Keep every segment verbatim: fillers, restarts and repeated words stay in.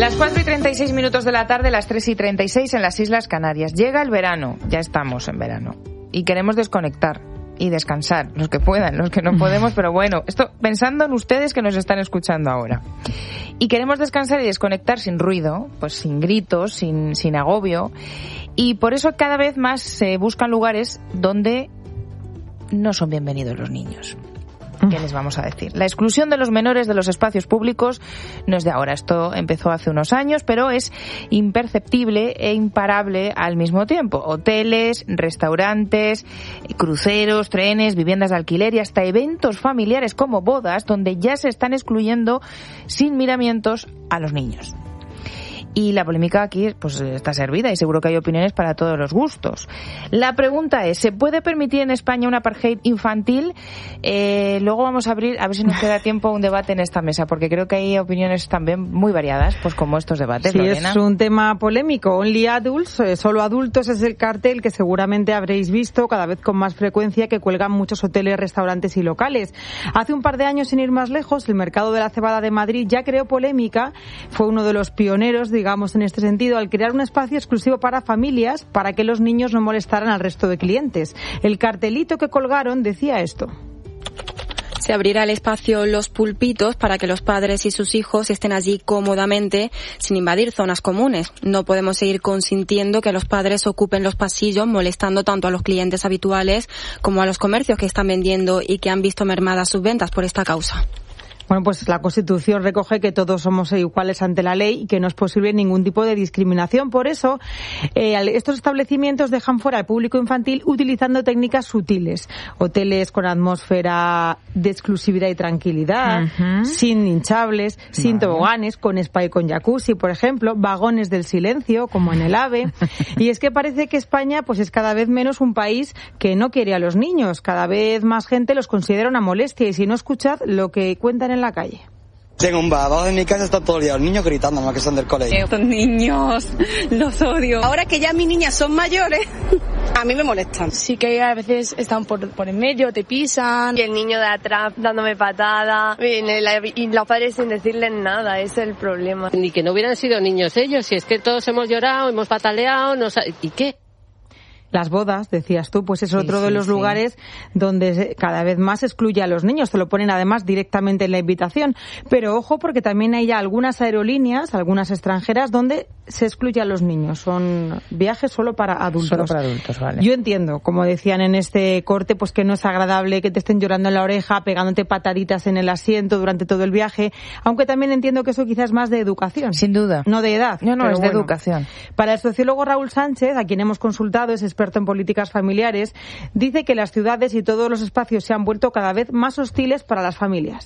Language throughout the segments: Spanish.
Las cuatro y treinta y seis minutos de la tarde, las tres y treinta y seis en las Islas Canarias. Llega el verano, ya estamos en verano, y queremos desconectar y descansar, los que puedan, los que no podemos, pero bueno, esto pensando en ustedes que nos están escuchando ahora. Y queremos descansar y desconectar sin ruido, pues sin gritos, sin, sin agobio, y por eso cada vez más se buscan lugares donde no son bienvenidos los niños. ¿Qué les vamos a decir? La exclusión de los menores de los espacios públicos no es de ahora. Esto empezó hace unos años, pero es imperceptible e imparable al mismo tiempo. Hoteles, restaurantes, cruceros, trenes, viviendas de alquiler y hasta eventos familiares como bodas, donde ya se están excluyendo sin miramientos a los niños. Y la polémica aquí pues está servida y seguro que hay opiniones para todos los gustos. La pregunta es, ¿se puede permitir en España un apartheid infantil? Eh, luego vamos a abrir, a ver si nos queda tiempo, un debate en esta mesa, porque creo que hay opiniones también muy variadas, pues como estos debates. Sí, Lorena. Es un tema polémico. Only Adults, eh, solo adultos, es el cartel que seguramente habréis visto cada vez con más frecuencia que cuelgan muchos hoteles, restaurantes y locales. Hace un par de años, sin ir más lejos, el mercado de la cebada de Madrid ya creó polémica. Fue uno de los pioneros, digamos, en este sentido, al crear un espacio exclusivo para familias para que los niños no molestaran al resto de clientes. El cartelito que colgaron decía esto. Se abrirá el espacio Los Pulpitos para que los padres y sus hijos estén allí cómodamente sin invadir zonas comunes. No podemos seguir consintiendo que los padres ocupen los pasillos molestando tanto a los clientes habituales como a los comercios que están vendiendo y que han visto mermadas sus ventas por esta causa. Bueno, pues la Constitución recoge que todos somos iguales ante la ley y que no es posible ningún tipo de discriminación. Por eso, eh, estos establecimientos dejan fuera al público infantil utilizando técnicas sutiles. Hoteles con atmósfera de exclusividad y tranquilidad, uh-huh. sin hinchables, vale. sin toboganes, con spa y con jacuzzi, por ejemplo, vagones del silencio, como en el AVE. Y es que parece que España pues es cada vez menos un país que no quiere a los niños. Cada vez más gente los considera una molestia. Y si no, escuchad lo que cuentan en la calle. Tengo un bar, abajo de mi casa está todo el día los niños gritando más que son del colegio. Estos niños, los odio. Ahora que ya mis niñas son mayores, a mí me molestan. Sí que a veces están por, por en medio, te pisan. Y el niño de atrás dándome patada y los padres sin decirles nada, ese es el problema. Ni que no hubieran sido niños ellos, si es que todos hemos llorado, hemos pataleado, nos... ¿y qué? Las bodas, decías tú, pues es otro sí, sí, de los sí. lugares donde cada vez más excluye a los niños. Te lo ponen además directamente en la invitación. Pero ojo, porque también hay ya algunas aerolíneas, algunas extranjeras, donde se excluye a los niños. Son viajes solo para adultos. Solo para adultos, vale. Yo entiendo, como decían en este corte, pues que no es agradable que te estén llorando en la oreja, pegándote pataditas en el asiento durante todo el viaje, aunque también entiendo que eso quizás es más de educación. Sin duda. No de edad. No, no, es bueno. de educación. Para el sociólogo Raúl Sánchez, a quien hemos consultado, es experto en políticas familiares, dice que las ciudades y todos los espacios se han vuelto cada vez más hostiles para las familias.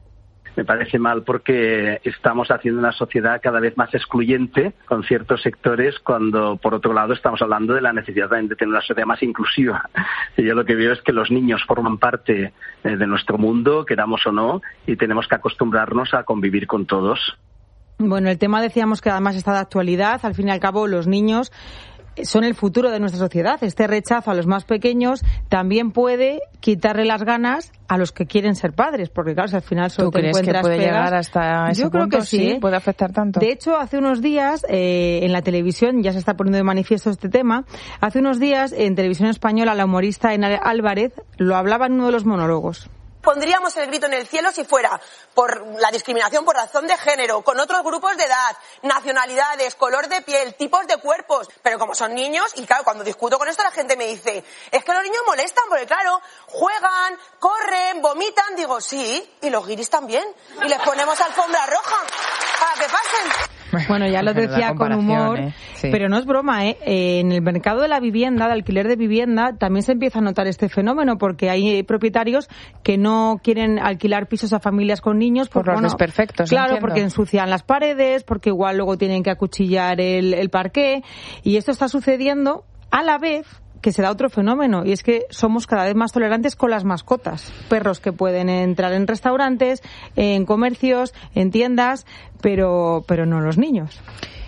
Me parece mal porque estamos haciendo una sociedad cada vez más excluyente con ciertos sectores cuando, por otro lado, estamos hablando de la necesidad también de tener una sociedad más inclusiva. Y yo lo que veo es que los niños forman parte de nuestro mundo, queramos o no, y tenemos que acostumbrarnos a convivir con todos. Bueno, el tema decíamos que además está de actualidad. Al fin y al cabo, los niños son el futuro de nuestra sociedad. Este rechazo a los más pequeños también puede quitarle las ganas a los que quieren ser padres, porque claro, si al final solo te encuentras pegas... ¿Tú crees que puede llegar hasta ese Yo punto? creo que sí. ¿Sí? ¿Puede afectar tanto? De hecho, hace unos días, eh, en la televisión, ya se está poniendo de manifiesto este tema, hace unos días, en Televisión Española, la humorista Enar Álvarez lo hablaba en uno de los monólogos. Pondríamos el grito en el cielo si fuera por la discriminación por razón de género, con otros grupos de edad, nacionalidades, color de piel, tipos de cuerpos. Pero como son niños, y claro, cuando discuto con esto la gente me dice, es que los niños molestan, porque claro, juegan, corren, vomitan. Digo, sí, y los guiris también. Y les ponemos alfombra roja para que pasen. Bueno, ya lo decía con humor, ¿eh? Sí. Pero no es broma, ¿eh? En el mercado de la vivienda, de alquiler de vivienda, también se empieza a notar este fenómeno, porque hay propietarios que no quieren alquilar pisos a familias con niños. Por, por los bueno, desperfectos. Claro, entiendo. Porque ensucian las paredes, porque igual luego tienen que acuchillar el, el parqué, y esto está sucediendo a la vez que se da otro fenómeno, y es que somos cada vez más tolerantes con las mascotas. Perros que pueden entrar en restaurantes, en comercios, en tiendas, pero, pero no los niños.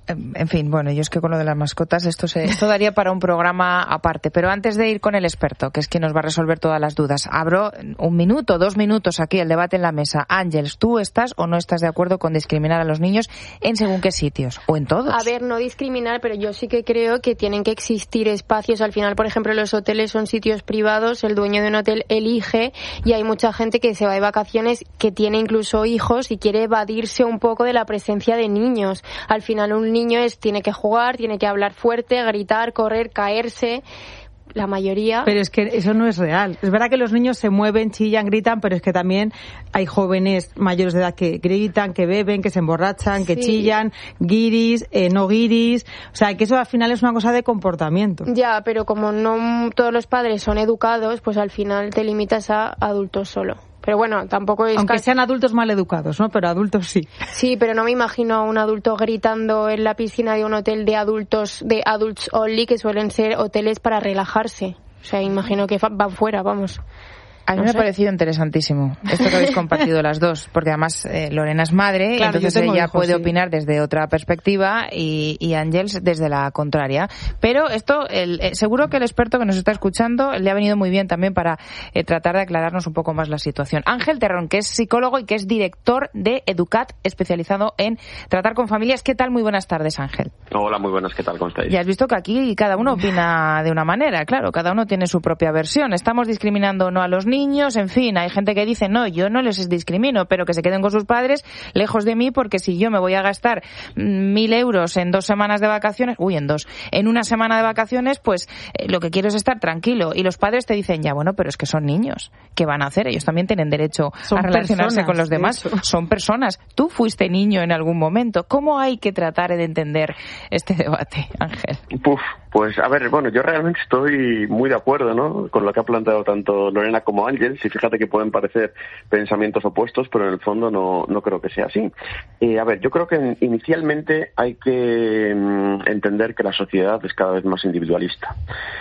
En fin, bueno, yo es que con lo de las mascotas esto se, esto daría para un programa aparte. Pero antes de ir con el experto, que es quien nos va a resolver todas las dudas, abro un minuto, dos minutos aquí el debate en la mesa. Ángeles, ¿tú estás o no estás de acuerdo con discriminar a los niños en según qué sitios? ¿O en todos? A ver, no discriminar, pero yo sí que creo que tienen que existir espacios. Al final, por ejemplo, los hoteles son sitios privados, el dueño de un hotel elige y hay mucha gente que se va de vacaciones, que tiene incluso hijos y quiere evadirse un poco de la presencia de niños. Al final, un niño es tiene que jugar, tiene que hablar fuerte, gritar, correr, caerse. La mayoría. Pero es que eso no es real. Es verdad que los niños se mueven, chillan, gritan, pero es que también hay jóvenes mayores de edad que gritan, que beben, que se emborrachan, que sí. chillan, guiris, eh, no guiris. O sea, que eso al final es una cosa de comportamiento. Ya, pero como no todos los padres son educados, pues al final te limitas a adultos solo. Pero bueno, tampoco es... Aunque sean adultos mal educados, ¿no? Pero adultos sí. Sí, pero no me imagino a un adulto gritando en la piscina de un hotel de adultos, de adults only, que suelen ser hoteles para relajarse. O sea, imagino que van fuera, vamos. A mí no me sé. ha parecido interesantísimo esto que habéis compartido las dos, porque además eh, Lorena es madre, claro, entonces ella hijos, puede sí. opinar desde otra perspectiva y, y Ángels desde la contraria. Pero esto, el, eh, seguro que el experto que nos está escuchando le ha venido muy bien también para eh, tratar de aclararnos un poco más la situación. Ángel Terrón, que es psicólogo y que es director de Educat, especializado en tratar con familias. ¿Qué tal? Muy buenas tardes, Ángel. Hola, muy buenas. ¿Qué tal? ¿Cómo estáis? Ya has visto que aquí cada uno opina de una manera, claro, cada uno tiene su propia versión. Estamos discriminando o no a los niños, en fin. Hay gente que dice, no, yo no les discrimino, pero que se queden con sus padres lejos de mí, porque si yo me voy a gastar mil euros en dos semanas de vacaciones, uy, en dos, en una semana de vacaciones, pues eh, lo que quiero es estar tranquilo. Y los padres te dicen, ya, bueno, pero es que son niños. ¿Qué van a hacer? Ellos también tienen derecho son a relacionarse personas, con los demás. Son personas. Tú fuiste niño en algún momento. ¿Cómo hay que tratar de entender este debate, Ángel? Puf, pues a ver, bueno, yo realmente estoy muy de acuerdo, ¿no?, con lo que ha planteado tanto Lorena como Ángel. Si fíjate que pueden parecer pensamientos opuestos, pero en el fondo no, no creo que sea así. Eh, a ver, yo creo que inicialmente hay que mm, entender que la sociedad es cada vez más individualista.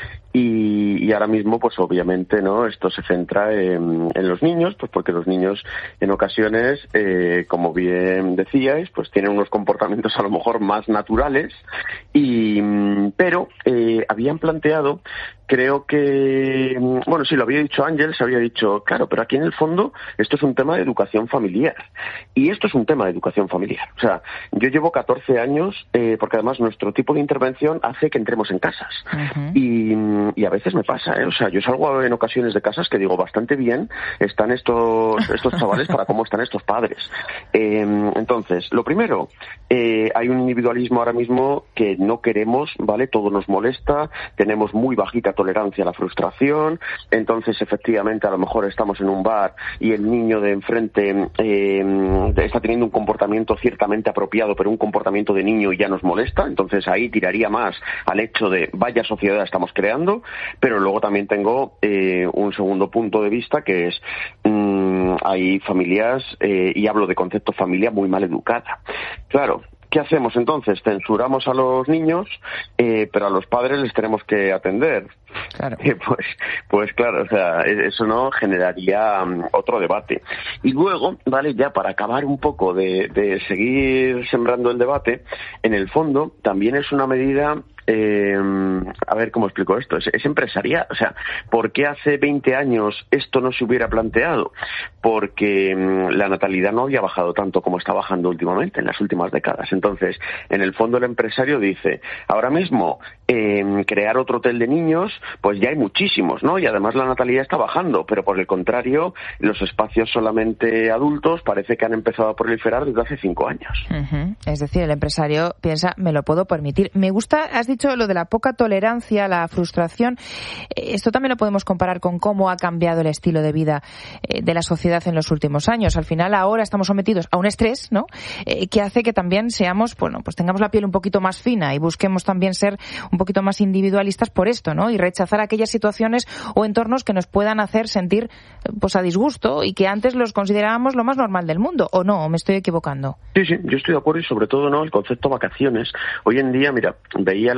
Y, y ahora mismo, pues obviamente, ¿no?, esto se centra en, en los niños, pues porque los niños en ocasiones, eh, como bien decíais, pues tienen unos comportamientos a lo mejor más naturales, y pero eh, habían planteado, creo que, bueno, sí, lo había dicho Ángel, se había dicho, claro, pero aquí en el fondo esto es un tema de educación familiar. Y esto es un tema de educación familiar. O sea, yo llevo catorce años, eh, porque además nuestro tipo de intervención hace que entremos en casas. Uh-huh. Y y a veces me pasa, ¿eh? O sea, yo salgo en ocasiones de casas que digo, bastante bien están estos estos chavales para cómo están estos padres. Eh, entonces, lo primero, eh, hay un individualismo ahora mismo que no queremos, ¿vale? Todo nos molesta, tenemos muy bajita tolerancia a la frustración, entonces efectivamente a lo mejor estamos en un bar y el niño de enfrente eh, está teniendo un comportamiento ciertamente apropiado, pero un comportamiento de niño y ya nos molesta, entonces ahí tiraría más al hecho de vaya sociedad estamos creando. Pero luego también tengo eh, un segundo punto de vista, que es mmm, hay familias, eh, y hablo de concepto familia, muy mal educada. Claro, ¿qué hacemos entonces? Censuramos a los niños, eh, pero a los padres les tenemos que atender. Claro. Eh, pues, pues claro, o sea, eso no generaría um, otro debate. Y luego, vale, ya para acabar un poco de, de seguir sembrando el debate, en el fondo también es una medida. Eh, a ver cómo explico esto, es, es empresarial, o sea, ¿por qué hace veinte años esto no se hubiera planteado? Porque mm, la natalidad no había bajado tanto como está bajando últimamente, en las últimas décadas. Entonces, en el fondo el empresario dice, ahora mismo eh, crear otro hotel de niños, pues ya hay muchísimos, ¿no? Y además la natalidad está bajando, pero por el contrario, los espacios solamente adultos parece que han empezado a proliferar desde hace cinco años. Uh-huh. Es decir, el empresario piensa, me lo puedo permitir. Me gusta, has dicho lo de la poca tolerancia, la frustración. Esto también lo podemos comparar con cómo ha cambiado el estilo de vida de la sociedad en los últimos años. Al final ahora estamos sometidos a un estrés, ¿no?, eh, que hace que también seamos, bueno, pues tengamos la piel un poquito más fina y busquemos también ser un poquito más individualistas por esto, ¿no?, y rechazar aquellas situaciones o entornos que nos puedan hacer sentir pues a disgusto y que antes los considerábamos lo más normal del mundo, ¿o no? ¿O me estoy equivocando? Sí, sí, yo estoy de acuerdo, y sobre todo, ¿no?, el concepto vacaciones. Hoy en día, mira, veía el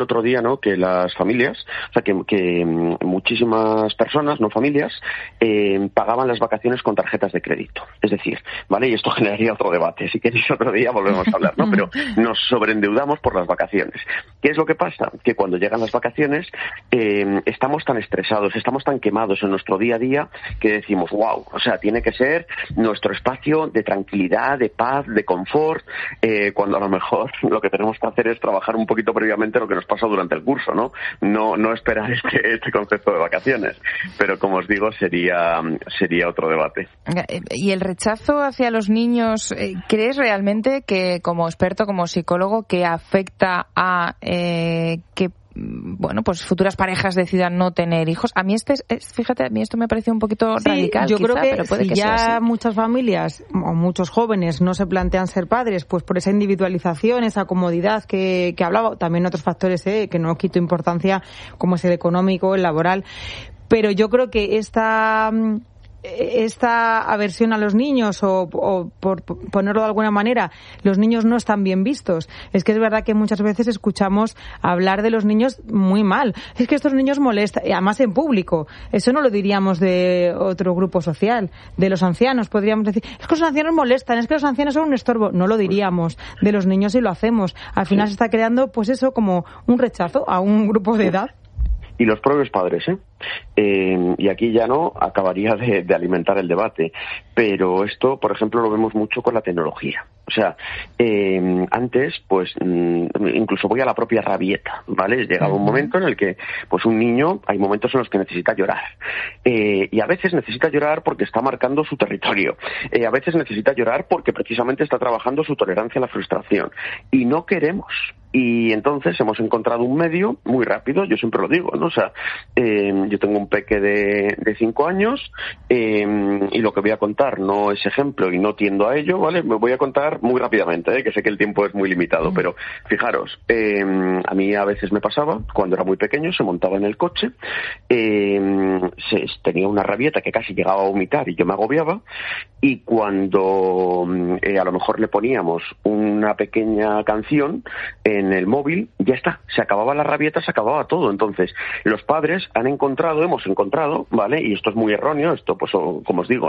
otro día, ¿no?, que las familias, o sea, que, que muchísimas personas, no familias, eh, pagaban las vacaciones con tarjetas de crédito. Es decir, ¿vale? Y esto generaría otro debate. Si queréis otro día volvemos a hablar, ¿no? Pero nos sobreendeudamos por las vacaciones. ¿Qué es lo que pasa? Que cuando llegan las vacaciones eh, estamos tan estresados, estamos tan quemados en nuestro día a día que decimos, wow, o sea, tiene que ser nuestro espacio de tranquilidad, de paz, de confort, eh, cuando a lo mejor lo que tenemos que hacer es trabajar un poquito previamente lo que nos pasa durante el curso, ¿no? No, no esperar este, este concepto de vacaciones. Pero como os digo, sería, sería otro debate. Y el rechazo hacia los niños, ¿crees realmente que, como experto, como psicólogo, que afecta a eh, que bueno, pues futuras parejas decidan no tener hijos? A mí este, es, fíjate, a mí esto me parece un poquito sí, radical, yo quizá, creo que pero puede si que ya sea así. Muchas familias o muchos jóvenes no se plantean ser padres, pues por esa individualización, esa comodidad que, que hablaba, también otros factores eh, que no quito importancia, como es el económico, el laboral, pero yo creo que esta esta aversión a los niños o, o por ponerlo de alguna manera, los niños no están bien vistos. Es que es verdad que muchas veces escuchamos hablar de los niños muy mal. Es que estos niños molestan, y además en público. Eso no lo diríamos de otro grupo social, de los ancianos. Podríamos decir, es que los ancianos molestan, es que los ancianos son un estorbo. No lo diríamos de los niños y lo hacemos. Al final se está creando, pues eso, como un rechazo a un grupo de edad. Y los propios padres, ¿eh? Eh, y aquí ya no acabaría de, de alimentar el debate, pero esto, por ejemplo, lo vemos mucho con la tecnología. O sea, eh, antes, pues, incluso voy a la propia rabieta, ¿vale? Llegaba un momento en el que, pues, un niño, hay momentos en los que necesita llorar. Eh, y a veces necesita llorar porque está marcando su territorio. Eh, a veces necesita llorar porque precisamente está trabajando su tolerancia a la frustración. Y no queremos. Y entonces hemos encontrado un medio muy rápido, yo siempre lo digo, ¿no? O sea, eh, yo tengo un peque de, de cinco años eh, y lo que voy a contar no es ejemplo y no tiendo a ello, ¿vale? Me voy a contar muy rápidamente, ¿eh? Que sé que el tiempo es muy limitado, pero fijaros, eh, a mí a veces me pasaba, cuando era muy pequeño, se montaba en el coche, eh, se, tenía una rabieta que casi llegaba a vomitar y yo me agobiaba, y cuando eh, a lo mejor le poníamos una pequeña canción en el móvil, ya está, se acababa la rabieta, se acababa todo. Entonces, los padres han encontrado, hemos encontrado, ¿vale? Y esto es muy erróneo, esto, pues, como os digo,